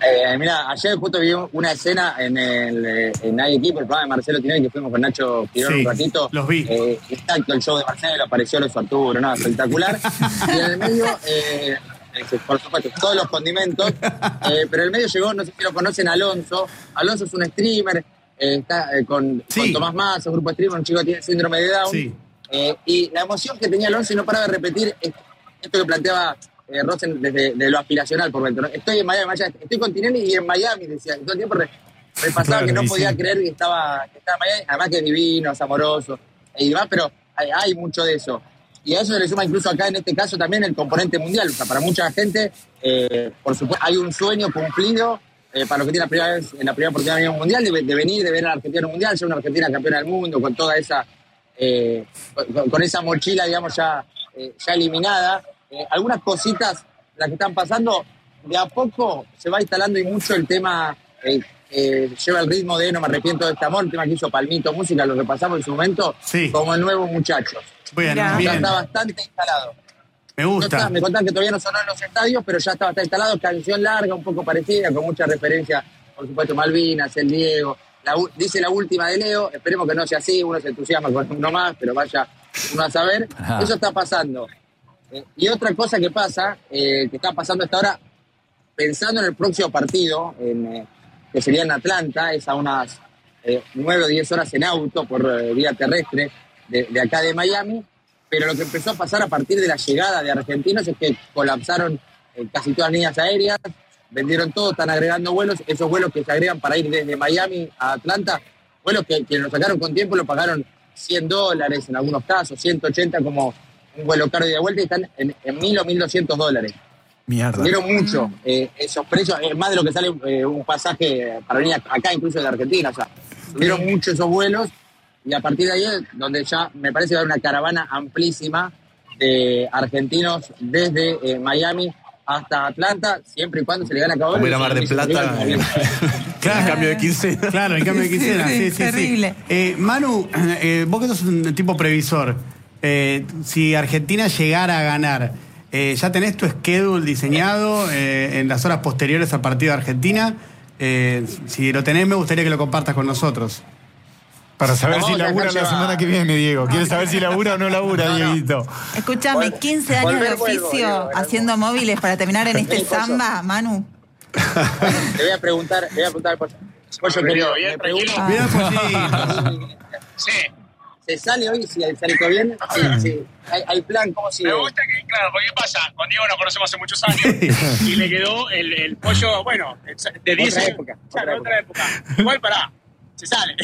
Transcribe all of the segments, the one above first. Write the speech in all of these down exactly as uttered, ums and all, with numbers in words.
Eh, mira, ayer justo vi una escena en el en Hay Equipo, el programa de Marcelo Tinelli, que fuimos con Nacho Quirón Sí, un ratito. los vi. Eh, exacto, el show de Marcelo, apareció Los Arturo, ¿no? Espectacular. Y en el medio, eh, por supuesto, todos los condimentos. Eh, pero en el medio llegó, no sé si lo conocen, Alonso. Alonso es un streamer, eh, está eh, con, Sí. con Tomás Massa, un grupo de streamers, un chico que tiene síndrome de Down. Sí. Eh, y la emoción que tenía Alonso y no paraba de repetir es esto que planteaba eh, Rosen desde de lo aspiracional por dentro, ¿no? Estoy en Miami, estoy con Tinelli y en Miami, decía. Y todo el tiempo re, repasaba claro, que no podía sí. creer que estaba, que estaba en Miami, además que es divino, es amoroso y demás, pero hay, hay mucho de eso. Y a eso se le suma incluso acá en este caso también el componente mundial. O sea, para mucha gente, eh, por supuesto, hay un sueño cumplido eh, para los que tienen la primera vez, en la primera oportunidad de venir a un mundial, de, de venir, de ver a la Argentina en un mundial, ser una Argentina campeona del mundo, con toda esa, eh, con, con esa mochila, digamos, ya, eh, ya eliminada. Eh, algunas cositas, las que están pasando, de a poco se va instalando y mucho el tema eh, eh, lleva el ritmo de No me arrepiento de este amor, el tema que hizo Palmito Música, lo que pasamos en su momento, sí. como el nuevo Muchachos. Bien, ya bien. está bastante instalado. Me gusta. No está, me contaban que todavía no sonó en los estadios, pero ya está bastante instalado. Canción larga, un poco parecida, con mucha referencia, por supuesto, Malvinas, el Diego. La, dice la última de Leo, esperemos que no sea así, uno se entusiasma con uno más, pero vaya uno a saber. Ajá. Eso está pasando. Eh, y otra cosa que pasa, eh, que está pasando hasta ahora, pensando en el próximo partido, en, eh, que sería en Atlanta, es a unas eh, nueve o diez horas en auto por eh, vía terrestre de, de acá de Miami, pero lo que empezó a pasar a partir de la llegada de argentinos es que colapsaron eh, casi todas las líneas aéreas, vendieron todo, están agregando vuelos, esos vuelos que se agregan para ir desde Miami a Atlanta, vuelos que, que lo sacaron con tiempo, lo pagaron cien dólares en algunos casos, ciento ochenta como un vuelo caro y de vuelta, y están en, en mil o mil doscientos dólares. Mierda. Subieron mucho eh, esos precios, es más de lo que sale eh, un pasaje para venir acá incluso de Argentina, o sea, subieron mucho esos vuelos, y a partir de ahí es donde ya me parece que va a haber una caravana amplísima de argentinos desde eh, Miami hasta Atlanta, siempre y cuando se le gane a cabo. Como ir a Mar de Plata. Claro, en cambio de quincena. Claro, en cambio de quincena, sí, sí, sí. Terrible. sí. Eh, Manu, eh, vos que sos un tipo previsor, eh, si Argentina llegara a ganar, eh, ¿ya tenés tu schedule diseñado eh, en las horas posteriores al partido de Argentina? Eh, si lo tenés, me gustaría que lo compartas con nosotros. Para saber no, si labura la semana que viene, Diego. ¿Quieres saber si labura o no labura, no, no. Dieguito? Escúchame, quince años volver, de oficio vuelvo, Diego, haciendo móviles para terminar en este samba, Manu. Te voy a preguntar, te voy a preguntar al pollo. Pollo, querido, bien, tranquilo. Bien, pollito. Sí. ¿Se sale hoy? Si sale todo bien. Sí, sí. ¿Hay, hay plan? ¿Cómo sigue? Me gusta que, claro, porque ¿qué pasa? Con Diego nos conocemos hace muchos años y le quedó el, el pollo, bueno, de diez años. Época, claro, otra época. Igual, pará. Se sale.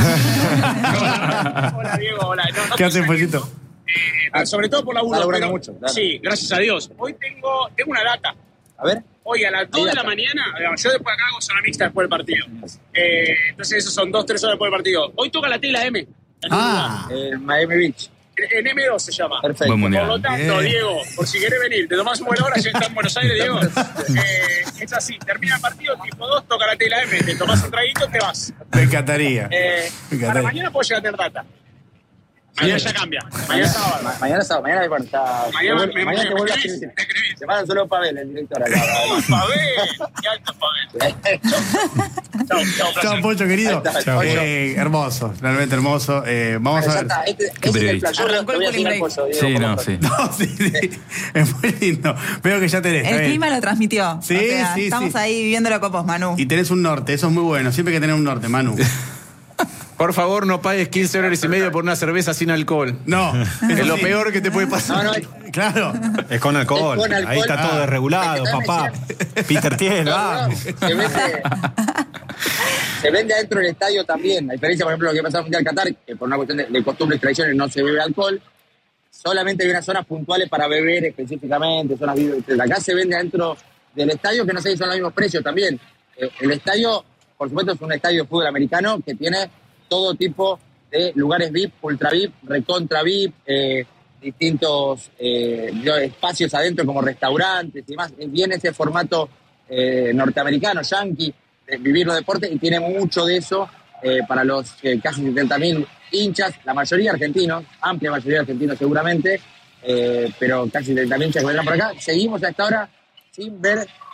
Hola, Diego, hola. No, no ¿Qué haces, pollito? Eh, ah, sobre todo por laburo. Está laburando pero, mucho. Claro. Sí, gracias a Dios. Hoy tengo, tengo una data. A ver. Hoy a las dos de la mañana, digamos, yo después acá hago zona mixta después del partido. Eh, entonces esos son dos, tres horas después del partido. Hoy toca la tela M. Ah. En Miami Beach. En M dos se llama. Perfecto. Por lo tanto, Bien. Diego, por si querés venir, te tomás un vuelo ahora, ya está en Buenos Aires, Diego. Eh, es así, termina el partido, tipo dos, toca la tela M, te tomás un traguito, te vas. Me encantaría. Eh, Me encantaría. Para mañana puedo llegar a tener data. Mañana ya cambia. Mañana sábado. Ma mañana sábado, mañana bueno, está. Mañana, te, me, mañana me, te vuelve a escribís, escribir. te escribís. Te mandan solo Pavel, el director acá. Pavel, qué alto Pavel. Chao, chao, Chao, Pocho, querido. Chao, eh, hermoso, realmente hermoso. Eh, vamos bueno, a ver. está, este, este es el plan. Yo Arrancó te voy a el decir al break. pollo, Diego, Sí, no, por sí. No, sí, sí. Es muy lindo. Veo que ya tenés. El clima lo transmitió. Sí, o sea, sí, estamos sí. ahí viviéndolo con vos, Manu. Y tenés un norte, eso es muy bueno. Siempre hay que tener un norte, Manu. Por favor, no pagues quince dólares y medio por una cerveza sin alcohol. No, Es eso lo sí. peor que te puede pasar. No, no, es- Claro. Es con alcohol. Es con alcohol. Ahí está todo Ah. desregulado, Es que papá. Peter Thiel, No, va. no, se vende, se vende adentro del estadio también. A diferencia, por ejemplo, de lo que pasa en el Mundial Qatar, que por una cuestión de, de costumbres y tradiciones no se bebe alcohol. Solamente hay unas zonas puntuales para beber específicamente, zonas vive- acá se vende adentro del estadio, que no sé si son los mismos precios también. Eh, el estadio, por supuesto, es un estadio de fútbol americano que tiene todo tipo de lugares V I P, ultra V I P, recontra V I P, eh, distintos eh, espacios adentro como restaurantes y demás. Viene ese formato eh, norteamericano, yankee, de vivir los deportes, y tiene mucho de eso eh, para los eh, casi setenta mil hinchas, la mayoría argentinos, amplia mayoría argentinos seguramente, eh, pero casi setenta mil hinchas que vendrán por acá. Seguimos hasta ahora sin ver